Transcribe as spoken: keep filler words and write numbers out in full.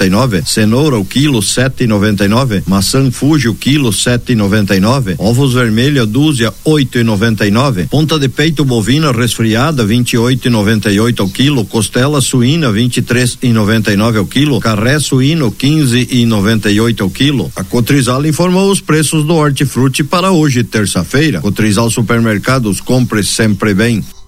noventa e nove, cenoura o quilo sete e noventa e nove, maçã Fuji o quilo sete e noventa e nove, ovos vermelhos dúzia oito e noventa e nove, ponta de peito bovina resfriada vinte e oito e noventa e oito ao quilo, costela suína vinte e três e noventa e nove ao quilo, carré suíno quinze e noventa e oito ao quilo. A Cotrizal informou os preços do hortifruti para hoje, terça-feira. Cotrizal Supermercados, compre sempre bem.